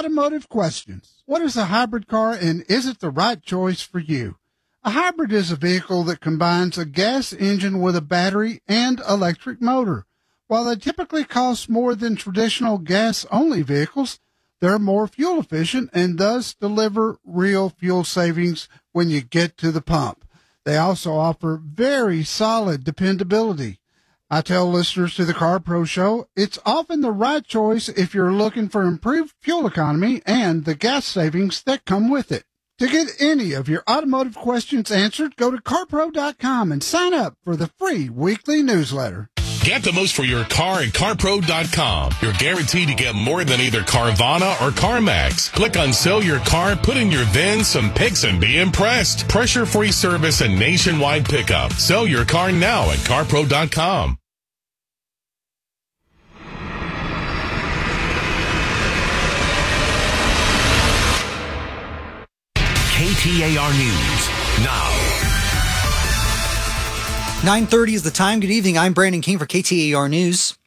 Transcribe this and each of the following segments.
automotive questions. What is a hybrid car, and is it the right choice for you? A hybrid is a vehicle that combines a gas engine with a battery and electric motor. While they typically cost more than traditional gas-only vehicles, they're more fuel efficient and thus deliver real fuel savings when you get to the pump. They also offer very solid dependability. I tell listeners to the Car Pro Show, it's often the right choice if you're looking for improved fuel economy and the gas savings that come with it. To get any of your automotive questions answered, go to carpro.com and sign up for the free weekly newsletter. Get the most for your car at carpro.com. You're guaranteed to get more than either Carvana or CarMax. Click on Sell Your Car, put in your VIN, some pics, and be impressed. Pressure-free service and nationwide pickup. Sell your car now at carpro.com. KTAR News now. 9:30 is the time. Good evening. I'm Brandon King for KTAR News.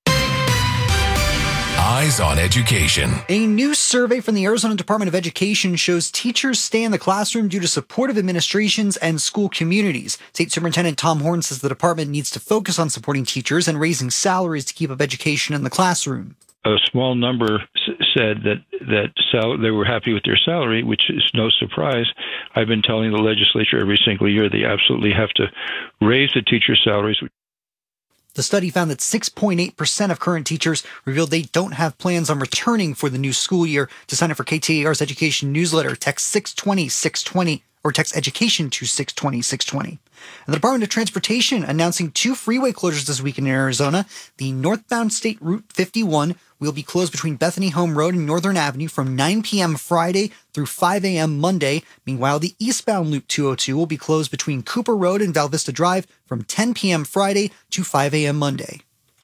Eyes on Education. A new survey from the Arizona Department of Education shows teachers stay in the classroom due to supportive administrations and school communities. State Superintendent Tom Horn says the department needs to focus on supporting teachers and raising salaries to keep up education in the classroom. A small number said that they were happy with their salary, which is no surprise. I've been telling the legislature every single year they absolutely have to raise the teachers' salaries. The study found that 6.8% of current teachers revealed they don't have plans on returning for the new school year. To sign up for KTAR's education newsletter, text 620-620 or text education to 620-620. And the Department of Transportation announcing 2 freeway closures this week in Arizona. The northbound State Route 51 will be closed between Bethany Home Road and Northern Avenue from 9 p.m. Friday through 5 a.m. Monday. Meanwhile, the eastbound Loop 202 will be closed between Cooper Road and Val Vista Drive from 10 p.m. Friday to 5 a.m. Monday.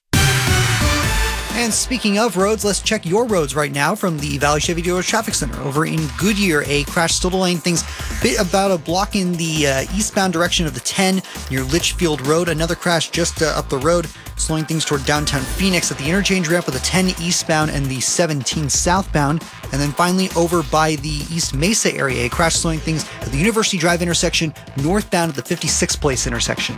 And speaking of roads, let's check your roads right now from the Valley Chevy Dealer Traffic Center. Over in Goodyear, a crash still delaying things about a block in the eastbound direction of the 10 near Litchfield Road. Another crash just up the road, slowing things toward downtown Phoenix at the interchange ramp with the 10 eastbound and the 17 southbound. And then finally over by the East Mesa area, a crash slowing things at the University Drive intersection northbound at the 56th Place intersection.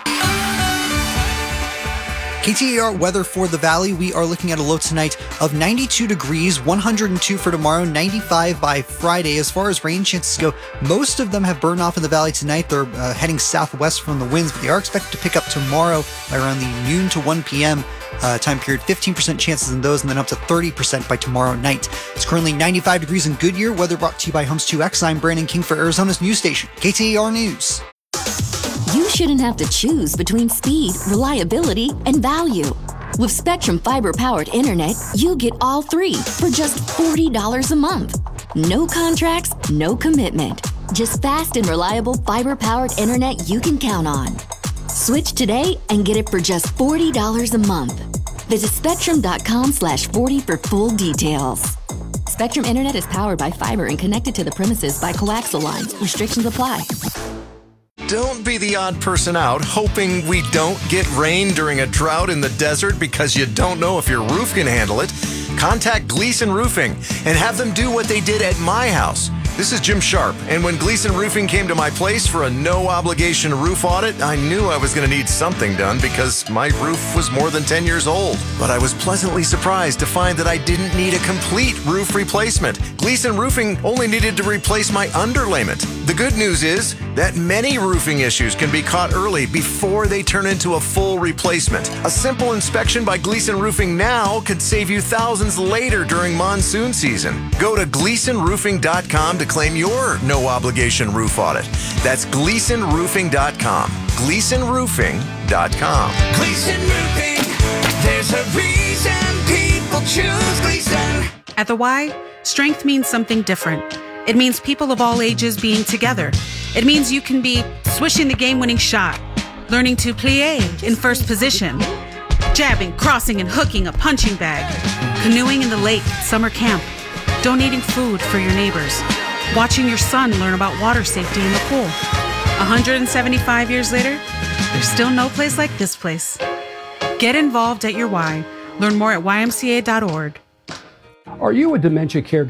KTAR weather for the Valley. We are looking at a low tonight of 92 degrees, 102 for tomorrow, 95 by Friday. As far as rain chances go, most of them have burned off in the Valley tonight. They're heading southwest from the winds, but they are expected to pick up tomorrow by around the noon to 1 p.m. Time period. 15% chances in those, and then up to 30% by tomorrow night. It's currently 95 degrees in Goodyear. Weather brought to you by Homes 2X. I'm Brandon King for Arizona's news station, KTAR News. You shouldn't have to choose between speed, reliability, and value. With Spectrum Fiber-powered internet, you get all three for just $40 a month. No contracts, no commitment. Just fast and reliable fiber-powered internet you can count on. Switch today and get it for just $40 a month. Visit spectrum.com/40 for full details. Spectrum Internet is powered by fiber and connected to the premises by coaxial lines. Restrictions apply. Don't be the odd person out hoping we don't get rain during a drought in the desert because you don't know if your roof can handle it. Contact Gleason Roofing and have them do what they did at my house. This is Jim Sharp, and when Gleason Roofing came to my place for a no-obligation roof audit, I knew I was going to need something done because my roof was more than 10 years old. But I was pleasantly surprised to find that I didn't need a complete roof replacement. Gleason Roofing only needed to replace my underlayment. The good news is that many roofing issues can be caught early before they turn into a full replacement. A simple inspection by Gleason Roofing now could save you thousands later during monsoon season. Go to GleasonRoofing.com to claim your no-obligation roof audit. That's GleasonRoofing.com. GleasonRoofing.com. Gleason Roofing, there's a reason people choose Gleason. At the Y, strength means something different. It means people of all ages being together. It means you can be swishing the game-winning shot, learning to plie in first position, jabbing, crossing, and hooking a punching bag, canoeing in the lake at summer camp, donating food for your neighbors, watching your son learn about water safety in the pool. 175 years later, there's still no place like this place. Get involved at your Y. Learn more at ymca.org. Are you a dementia caregiver?